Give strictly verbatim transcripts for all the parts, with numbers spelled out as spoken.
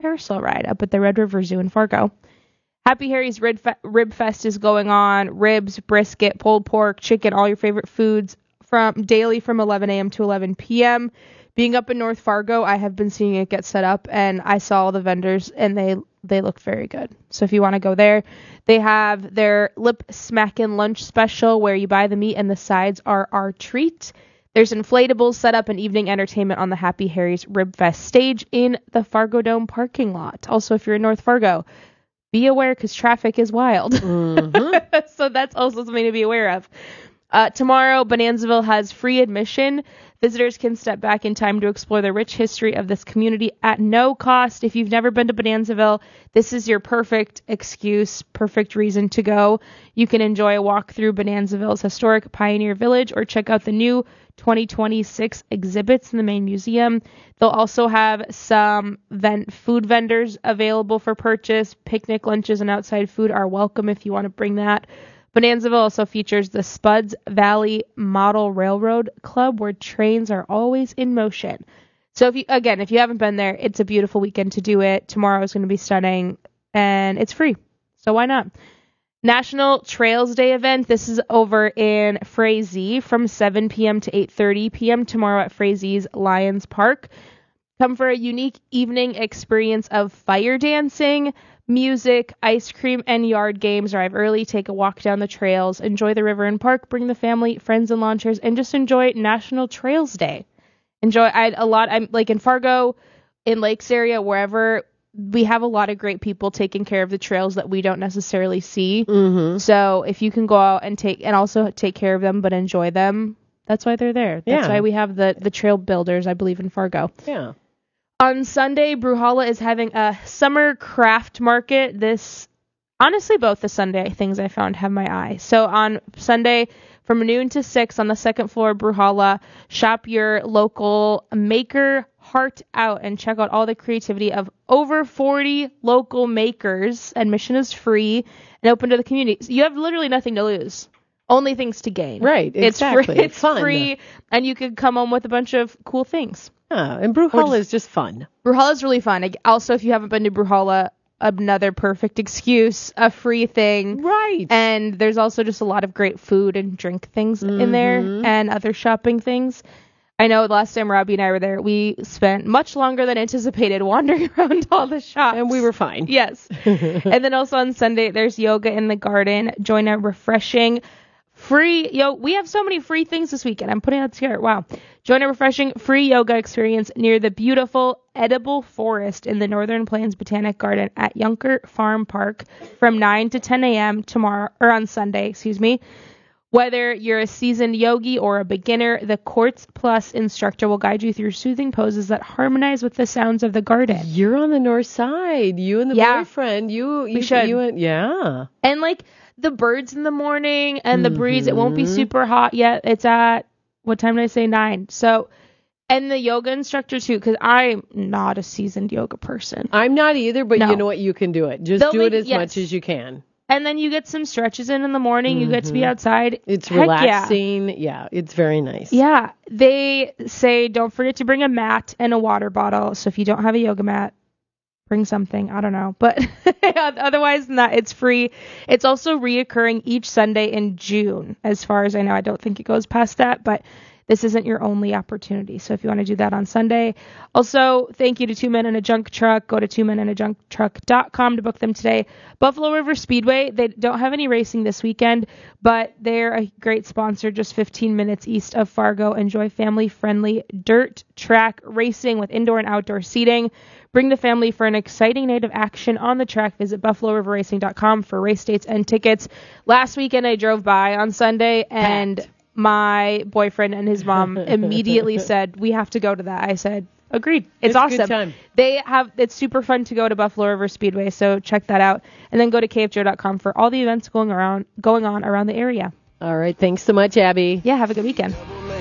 carousel ride up at the Red River Zoo in Fargo. Happy Harry's Rib, Fe- Rib Fest is going on. Ribs, brisket, pulled pork, chicken, all your favorite foods from daily from eleven a.m. to eleven p.m. Being up in North Fargo, I have been seeing it get set up, and I saw all the vendors, and they they looked very good. So if you want to go there, they have their Lip Smackin' Lunch Special where you buy the meat and the sides are our treat. There's inflatables set up and evening entertainment on the Happy Harry's Rib Fest stage in the Fargo Dome parking lot. Also, if you're in North Fargo, be aware because traffic is wild. Mm-hmm. So that's also something to be aware of. Uh, tomorrow, Bonanzaville has free admission. Visitors can step back in time to explore the rich history of this community at no cost. If you've never been to Bonanzaville, this is your perfect excuse, perfect reason to go. You can enjoy a walk through Bonanzaville's historic Pioneer Village or check out the new twenty twenty-six exhibits in the main museum. They'll also have some vent- food vendors available for purchase. Picnic lunches and outside food are welcome if you want to bring that. Bonanzaville also features the Spuds Valley Model Railroad Club, where trains are always in motion. So, if you again, if you haven't been there, it's a beautiful weekend to do it. Tomorrow is going to be stunning, and it's free. So why not? National Trails Day event. This is over in Frazee from seven p.m. to eight thirty p.m. tomorrow at Frazee's Lions Park. Come for a unique evening experience of fire dancing, music, ice cream, and yard games. Arrive early, take a walk down the trails, enjoy the river and park, bring the family, friends, and lawn chairs, and just enjoy National Trails Day. Enjoy I a lot. I'm like in Fargo, in Lakes area, wherever. We have a lot of great people taking care of the trails that we don't necessarily see. Mm-hmm. So if you can go out and take and also take care of them, but enjoy them, that's why they're there. That's yeah. why we have the the trail builders, I believe, in Fargo. Yeah. On Sunday, Bruhala is having a summer craft market. This, honestly, both the Sunday things I found have my eye. So on Sunday, from noon to six on the second floor of Bruhala, shop your local maker heart out and check out all the creativity of over forty local makers. Admission is free and open to the community. So you have literally nothing to lose. Only things to gain. Right, exactly. It's free, it's fun. free, and you could come home with a bunch of cool things. Yeah, and Bruhala is just fun. Bruhala is really fun. Also, if you haven't been to Bruhala, another perfect excuse, a free thing. Right. And there's also just a lot of great food and drink things mm-hmm. in there and other shopping things. I know the last time Robbie and I were there, we spent much longer than anticipated wandering around all the shops. And we were fine. Yes. And then also on Sunday, there's yoga in the garden. Join a refreshing free, yo, we have so many free things this weekend. I'm putting that together. Wow. Join a refreshing free yoga experience near the beautiful edible forest in the Northern Plains Botanic Garden at Yunker Farm Park from nine to ten a.m. tomorrow, or on Sunday, excuse me. Whether you're a seasoned yogi or a beginner, the Quartz Plus instructor will guide you through soothing poses that harmonize with the sounds of the garden. You're on the north side. You and the yeah. boyfriend. You, you we should. You and, yeah. And like the birds in the morning and the mm-hmm. breeze, it won't be super hot yet. It's at, what time did I say? Nine. So, and the yoga instructor too, because I'm not a seasoned yoga person. I'm not either, but no. you know what? You can do it. Just They'll do make, it as yes. much as you can. And then you get some stretches in in the morning. Mm-hmm. You get to be outside. It's Heck relaxing. Yeah. yeah, it's very nice. Yeah. They say don't forget to bring a mat and a water bottle. So if you don't have a yoga mat, bring something. I don't know. But otherwise than that, it's free. It's also reoccurring each Sunday in June. As far as I know, I don't think it goes past that. But this isn't your only opportunity. So if you want to do that on Sunday. Also, thank you to Two Men in a Junk Truck. Go to two men in a junk truck dot com to book them today. Buffalo River Speedway, they don't have any racing this weekend, but they're a great sponsor just fifteen minutes east of Fargo. Enjoy family-friendly dirt track racing with indoor and outdoor seating. Bring the family for an exciting night of action on the track. Visit buffalo river racing dot com for race dates and tickets. Last weekend, I drove by on Sunday, and Pat. my boyfriend and his mom immediately said, we have to go to that. I said, agreed. It's, it's awesome. Good time. They have, it's super fun to go to Buffalo River Speedway, so check that out. And then go to K F J O dot com for all the events going around, going on around the area. All right. Thanks so much, Abby. Yeah, have a good weekend.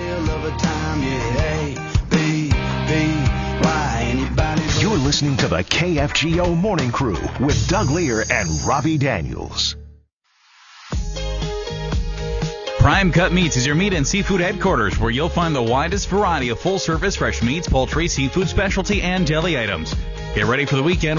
You're listening to the K F G O Morning Crew with Doug Lear and Robbie Daniels. Prime Cut Meats is your meat and seafood headquarters, where you'll find the widest variety of full-service fresh meats, poultry, seafood specialty, and deli items. Get ready for the weekend